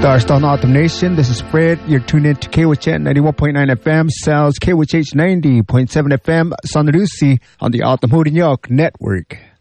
Darstone Autumn Nation, this is Fred. You're tuned in to KWHN 91.9 FM, Sal's KWH 90.7 FM, San Lucy on the Autumn Hood York Network.